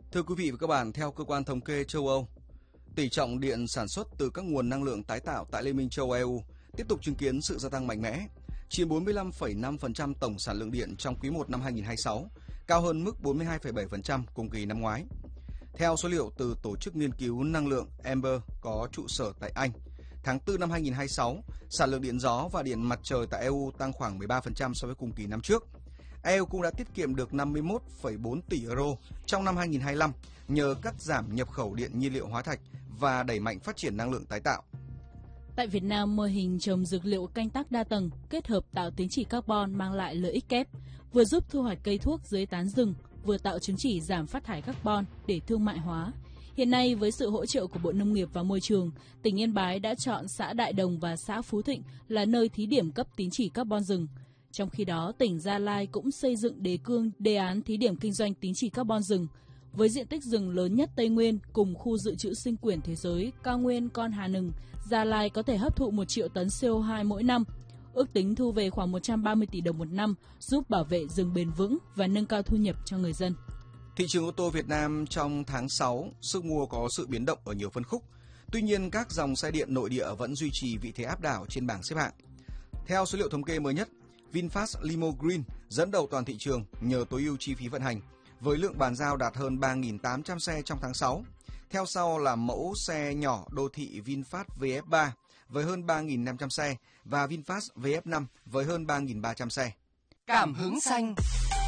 Thưa quý vị và các bạn, theo cơ quan thống kê châu Âu, tỷ trọng điện sản xuất từ các nguồn năng lượng tái tạo tại Liên minh châu EU tiếp tục chứng kiến sự gia tăng mạnh mẽ, chiếm 45,5% tổng sản lượng điện trong quý 1 năm 2026, cao hơn mức 42,7% cùng kỳ năm ngoái. Theo số liệu từ Tổ chức Nghiên cứu Năng lượng Amber có trụ sở tại Anh, tháng 4 năm 2026, sản lượng điện gió và điện mặt trời tại EU tăng khoảng 13% so với cùng kỳ năm trước. EU cũng đã tiết kiệm được 51,4 tỷ euro trong năm 2025 nhờ cắt giảm nhập khẩu điện nhiên liệu hóa thạch và đẩy mạnh phát triển năng lượng tái tạo. Tại Việt Nam, mô hình trồng dược liệu canh tác đa tầng kết hợp tạo tín chỉ carbon mang lại lợi ích kép, vừa giúp thu hoạch cây thuốc dưới tán rừng, vừa tạo chứng chỉ giảm phát thải carbon để thương mại hóa. Hiện nay, với sự hỗ trợ của Bộ Nông nghiệp và Môi trường, tỉnh Yên Bái đã chọn xã Đại Đồng và xã Phú Thịnh là nơi thí điểm cấp tín chỉ carbon rừng. Trong khi đó, tỉnh Gia Lai cũng xây dựng đề án thí điểm kinh doanh tín chỉ carbon rừng. Với diện tích rừng lớn nhất Tây Nguyên cùng khu dự trữ sinh quyển thế giới cao nguyên Con Hà Nừng, Gia Lai có thể hấp thụ 1 triệu tấn CO2 mỗi năm. Ước tính thu về khoảng 130 tỷ đồng một năm, giúp bảo vệ rừng bền vững và nâng cao thu nhập cho người dân. Thị trường ô tô Việt Nam trong tháng 6, sức mua có sự biến động ở nhiều phân khúc. Tuy nhiên, các dòng xe điện nội địa vẫn duy trì vị thế áp đảo trên bảng xếp hạng. Theo số liệu thống kê mới nhất, VinFast Limo Green dẫn đầu toàn thị trường nhờ tối ưu chi phí vận hành, với lượng bàn giao đạt hơn 3.800 xe trong tháng 6. Theo sau là mẫu xe nhỏ đô thị VinFast VF3 với hơn 3.500 xe và VinFast VF5 với hơn 3.300 xe. Cảm hứng xanh.